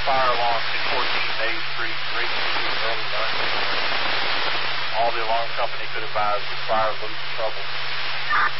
fire alarm 214 Main Street, Green early lunch. All the alarm company could advise was fire, loose, trouble.